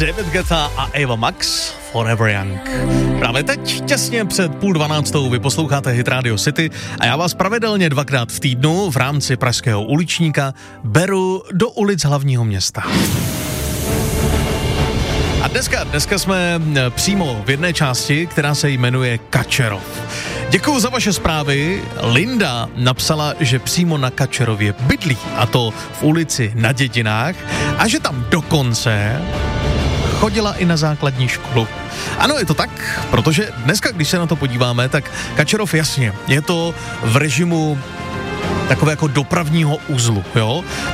David Guetta a Ava Max, Forever Young. Právě teď, těsně před 11:30 vy posloucháte Hit Radio City a já vás pravidelně dvakrát v týdnu v rámci pražského uličníka beru do ulic hlavního města. A dneska jsme přímo v jedné části, která se jmenuje Kačerov. Děkuju za vaše zprávy. Linda napsala, že přímo na Kačerově bydlí, a to v ulici Na Dětinách, a že tam dokonce chodila i na základní školu. Ano, je to tak, protože dneska, když se na to podíváme, tak Kačerov, jasně, je to v režimu takové jako dopravního uzlu, jo?